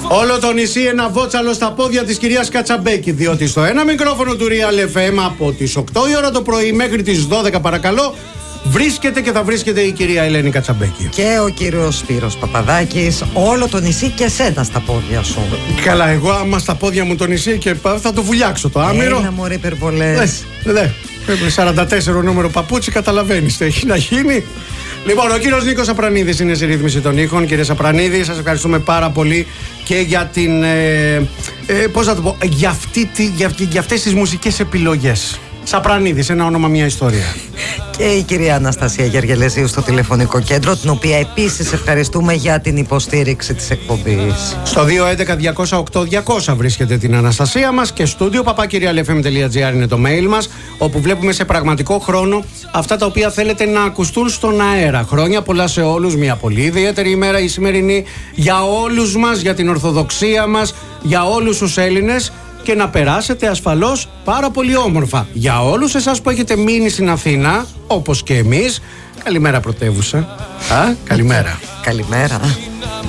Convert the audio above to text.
Όλο το νησί ένα βότσαλο στα πόδια της κυρίας Κατσαμπέκη. Διότι στο ένα μικρόφωνο του Real FM από τις 8 η ώρα το πρωί μέχρι τις 12 παρακαλώ βρίσκεται και θα βρίσκεται η κυρία Ελένη Κατσαμπέκη. Και ο κύριος Σπύρος Παπαδάκης. Όλο το νησί και εσένα στα πόδια σου. Καλά, εγώ άμα στα πόδια μου το νησί και θα το βουλιάξω το άμυρο. Έλα μωρέ υπερβολές. Ναι. 44 νούμερο παπούτσι, καταλαβαίνεις τι έχει να γίνει. Λοιπόν, ο κύριος Νίκος Απρανίδης είναι στη ρύθμιση των ήχων. Κύριε Απρανίδη, σας ευχαριστούμε πάρα πολύ και για την. Πώς να το πω, για αυτές τις μουσικές επιλογές. Σαπρανίδης, ένα όνομα, μια ιστορία. Και η κυρία Αναστασία Γεργελεσίου στο τηλεφωνικό κέντρο, την οποία επίσης ευχαριστούμε για την υποστήριξη της εκπομπής. Στο 211-208-200 βρίσκεται την Αναστασία μας και στούντιο papakirialfm.gr είναι το mail μας, όπου βλέπουμε σε πραγματικό χρόνο αυτά τα οποία θέλετε να ακουστούν στον αέρα. Χρόνια πολλά σε όλους, μια πολύ ιδιαίτερη ημέρα η σημερινή για όλους μας, για την Ορθοδοξία μας, για όλους τους Έλληνες. Και να περάσετε ασφαλώς πάρα πολύ όμορφα. Για όλους εσάς που έχετε μείνει στην Αθήνα, όπως και εμείς, καλημέρα πρωτεύουσα. Καλημέρα. Καλημέρα.